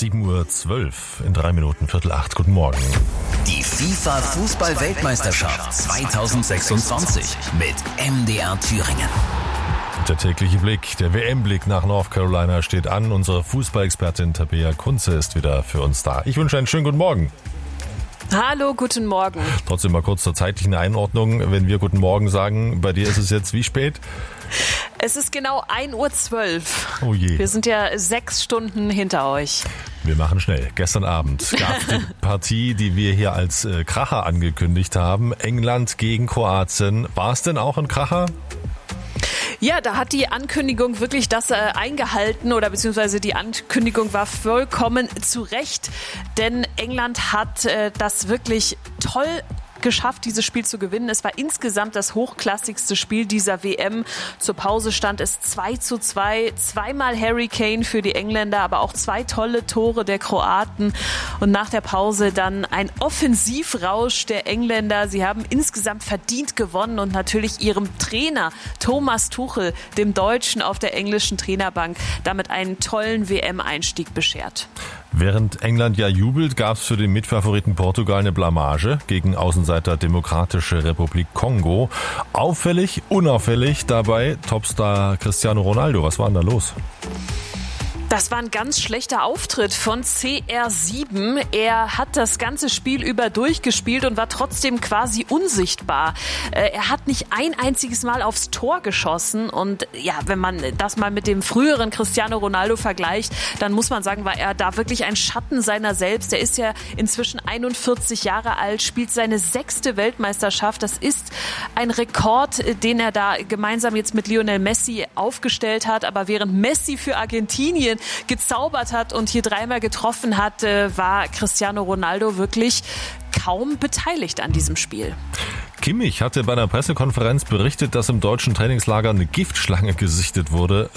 7:12 Uhr in 3 Minuten, 7:45. Guten Morgen. Die FIFA-Fußball-Weltmeisterschaft 2026 mit MDR Thüringen. Der tägliche Blick, der WM-Blick nach North Carolina steht an. Unsere Fußballexpertin Tabea Kunze ist wieder für uns da. Ich wünsche einen schönen guten Morgen. Hallo, guten Morgen. Trotzdem mal kurz zur zeitlichen Einordnung. Wenn wir guten Morgen sagen, bei dir ist es jetzt wie spät? Es ist genau 1:12 Uhr. Oh je. Wir sind ja 6 Stunden hinter euch. Wir machen schnell. Gestern Abend gab es die Partie, die wir hier als Kracher angekündigt haben. England gegen Kroatien. War es denn auch ein Kracher? Ja, da hat die Ankündigung wirklich das eingehalten oder beziehungsweise die Ankündigung war vollkommen zu Recht, denn England hat das wirklich toll geschafft, dieses Spiel zu gewinnen. Es war insgesamt das hochklassigste Spiel dieser WM. Zur Pause stand es 2:2. Zweimal Harry Kane für die Engländer, aber auch 2 tolle Tore der Kroaten. Und nach der Pause dann ein Offensivrausch der Engländer. Sie haben insgesamt verdient gewonnen und natürlich ihrem Trainer Thomas Tuchel, dem Deutschen auf der englischen Trainerbank, damit einen tollen WM-Einstieg beschert. Während England ja jubelt, gab es für den Mitfavoriten Portugal eine Blamage gegen Außenseiter Demokratische Republik Kongo. Auffällig, unauffällig dabei Topstar Cristiano Ronaldo. Was war denn da los? Das war ein ganz schlechter Auftritt von CR7. Er hat das ganze Spiel über durchgespielt und war trotzdem quasi unsichtbar. Er hat nicht ein einziges Mal aufs Tor geschossen. Und ja, wenn man das mal mit dem früheren Cristiano Ronaldo vergleicht, dann muss man sagen, war er da wirklich ein Schatten seiner selbst. Er ist ja inzwischen 41 Jahre alt, spielt seine 6. Weltmeisterschaft. Das ist ein Rekord, den er da gemeinsam jetzt mit Lionel Messi aufgestellt hat. Aber während Messi für Argentinien gezaubert hat und hier 3-mal getroffen hat, war Cristiano Ronaldo wirklich kaum beteiligt an diesem Spiel. Kimmich hatte bei einer Pressekonferenz berichtet, dass im deutschen Trainingslager eine Giftschlange gesichtet wurde.